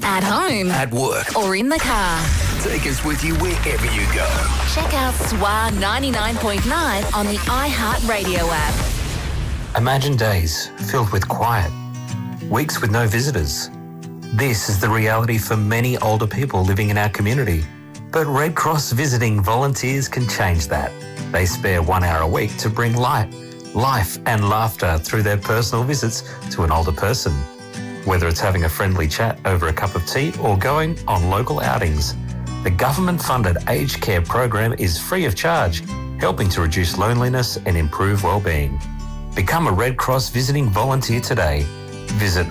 At home. At work. Or in the car. Take us with you wherever you go. Check out SWA 99.9 on the iHeartRadio app. Imagine days filled with quiet, weeks with no visitors. This is the reality for many older people living in our community. But Red Cross visiting volunteers can change that. They spare 1 hour a week to bring light, life and laughter through their personal visits to an older person. Whether it's having a friendly chat over a cup of tea or going on local outings, the government-funded aged care program is free of charge, helping to reduce loneliness and improve well-being. Become a Red Cross visiting volunteer today. Visit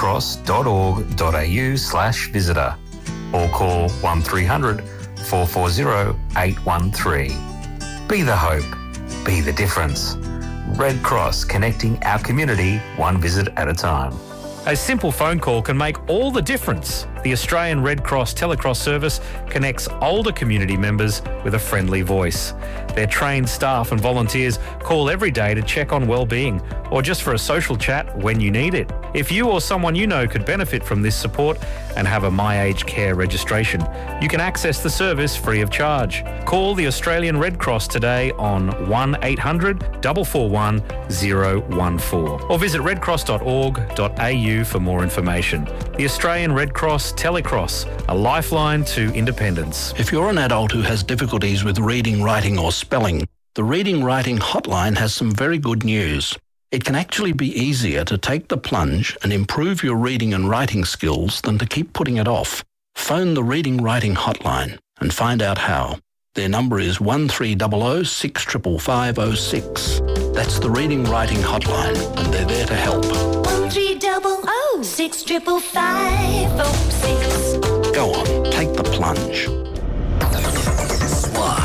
redcross.org.au/visitor or call 1300 440 813. Be the hope. Be the difference. Red Cross, connecting our community one visit at a time. A simple phone call can make all the difference. The Australian Red Cross Telecross service connects older community members with a friendly voice. Their trained staff and volunteers call every day to check on well-being or just for a social chat when you need it. If you or someone you know could benefit from this support and have a My Aged Care registration, you can access the service free of charge. Call the Australian Red Cross today on 1800 441 014 or visit redcross.org.au for more information. The Australian Red Cross Telecross, a lifeline to independence. If you're an adult who has difficulties with reading, writing or spelling, the Reading Writing Hotline has some very good news. It can actually be easier to take the plunge and improve your reading and writing skills than to keep putting it off. Phone the Reading Writing Hotline and find out how. Their number is 1300 65506. That's the Reading Writing Hotline, and they're there to help. 1300 65506. Go on, take the plunge. SWA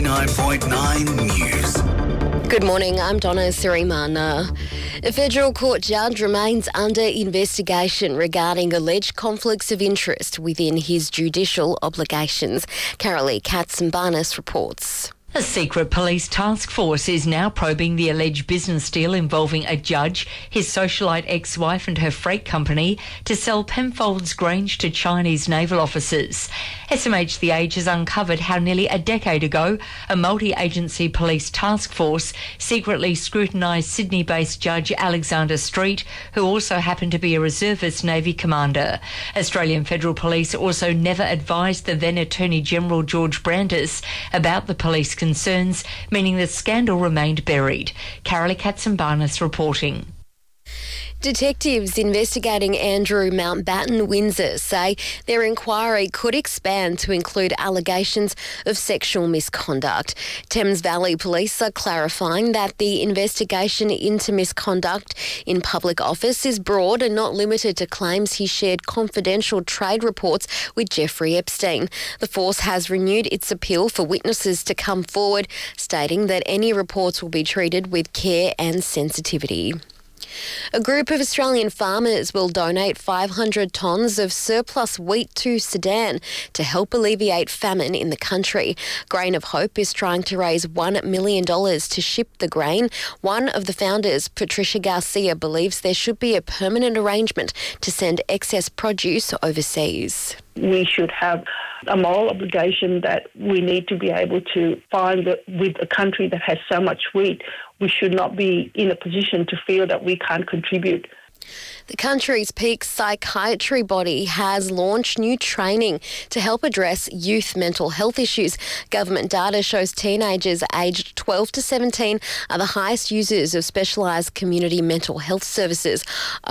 99.9 News. Good morning, I'm Donna Sirimana. A federal court judge remains under investigation regarding alleged conflicts of interest within his judicial obligations. Carolee Katsimbanis reports. A secret police task force is now probing the alleged business deal involving a judge, his socialite ex-wife and her freight company to sell Penfolds Grange to Chinese naval officers. SMH The Age has uncovered how nearly a decade ago a multi-agency police task force secretly scrutinised Sydney-based Judge Alexander Street, who also happened to be a reservist Navy commander. Australian Federal Police also never advised the then Attorney-General George Brandis about the police concerns, meaning the scandal remained buried. Carolee Katsimbanis reporting. Detectives investigating Andrew Mountbatten Windsor say their inquiry could expand to include allegations of sexual misconduct. Thames Valley Police are clarifying that the investigation into misconduct in public office is broad and not limited to claims he shared confidential trade reports with Jeffrey Epstein. The force has renewed its appeal for witnesses to come forward, stating that any reports will be treated with care and sensitivity. A group of Australian farmers will donate 500 tonnes of surplus wheat to Sudan to help alleviate famine in the country. Grain of Hope is trying to raise $1 million to ship the grain. One of the founders, Patricia Garcia, believes there should be a permanent arrangement to send excess produce overseas. We should have a moral obligation that we need to be able to find that with a country that has so much wheat, we should not be in a position to feel that we can't contribute. The country's peak psychiatry body has launched new training to help address youth mental health issues. Government data shows teenagers aged 12 to 17 are the highest users of specialised community mental health services.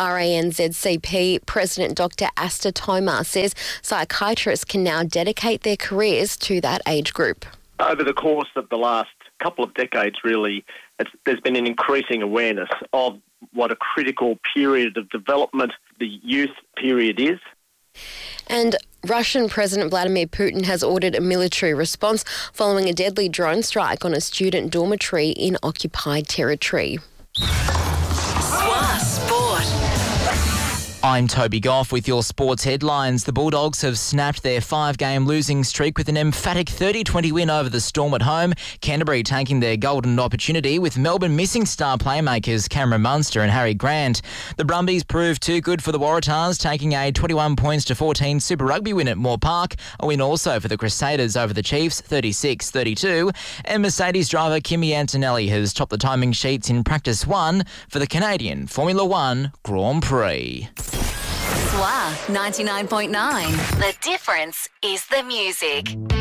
RANZCP President Dr. Asta Tomar says psychiatrists can now dedicate their careers to that age group. Over the course of the last couple of decades, really, there's been an increasing awareness of what a critical period of development the youth period is. And Russian President Vladimir Putin has ordered a military response following a deadly drone strike on a student dormitory in occupied territory. SWA Sport. I'm Toby Goff with your sports headlines. The Bulldogs have snapped their 5-game losing streak with an emphatic 30-20 win over the Storm at home. Canterbury taking their golden opportunity with Melbourne missing star playmakers Cameron Munster and Harry Grant. The Brumbies proved too good for the Waratahs, taking a 21-14 Super Rugby win at Moore Park. A win also for the Crusaders over the Chiefs, 36-32. And Mercedes driver Kimi Antonelli has topped the timing sheets in Practice 1 for the Canadian Formula One Grand Prix. SWA 99.9. The difference is the music.